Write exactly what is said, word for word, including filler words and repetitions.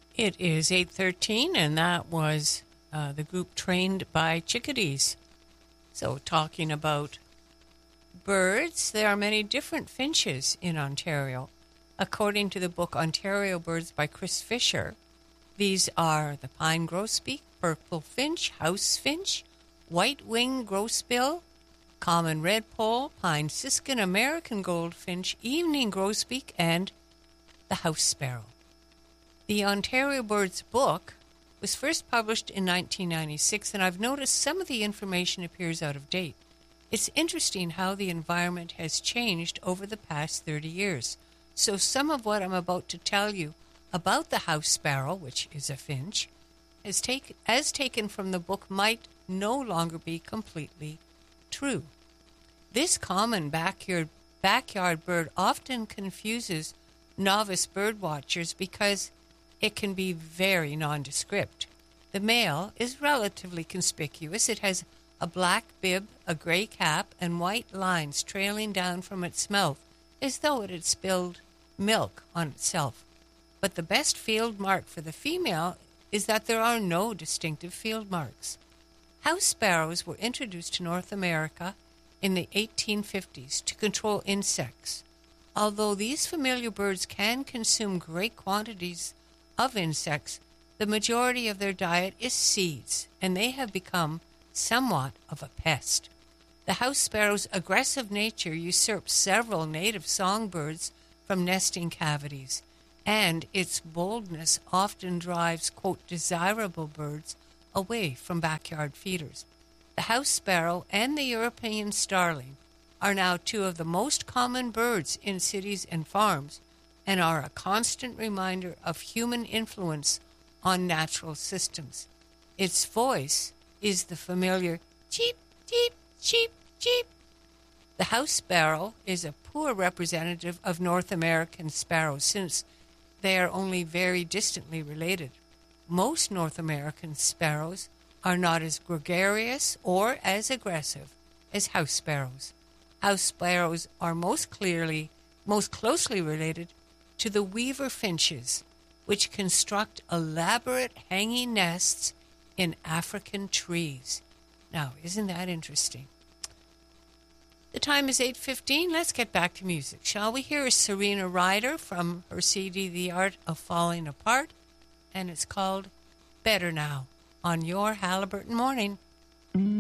It is eight thirteen, and that was uh, the group Trained by Chickadees. So, talking about birds, there are many different finches in Ontario. According to the book Ontario Birds by Chris Fisher, these are the pine grosbeak, purple finch, house finch, white-winged grosbill, common redpoll, pine siskin, American goldfinch, evening grosbeak, and the house sparrow. The Ontario Birds book was first published in nineteen ninety-six, and I've noticed some of the information appears out of date. It's interesting how the environment has changed over the past thirty years. So some of what I'm about to tell you about the house sparrow, which is a finch, as, take, as taken from the book might no longer be completely true. This common backyard, backyard bird often confuses novice bird watchers because it can be very nondescript. The male is relatively conspicuous. It has a black bib, a gray cap, and white lines trailing down from its mouth as though it had spilled milk on itself. But the best field mark for the female is that there are no distinctive field marks. House sparrows were introduced to North America in the eighteen fifties to control insects. Although these familiar birds can consume great quantities of insects, the majority of their diet is seeds, and they have become somewhat of a pest. The house sparrow's aggressive nature usurps several native songbirds from nesting cavities, and its boldness often drives, quote, desirable birds away from backyard feeders. The house sparrow and the European starling are now two of the most common birds in cities and farms, and are a constant reminder of human influence on natural systems. Its voice is the familiar cheep, cheep, cheep, cheep. The house sparrow is a poor representative of North American sparrows since they are only very distantly related. Most North American sparrows are not as gregarious or as aggressive as house sparrows. House sparrows are most clearly, most closely related to the weaver finches, which construct elaborate hanging nests in African trees. Now, isn't that interesting? The time is eight fifteen. Let's get back to music, shall we? Here is Serena Ryder from her C D, The Art of Falling Apart, and it's called Better Now on your Halliburton Morning.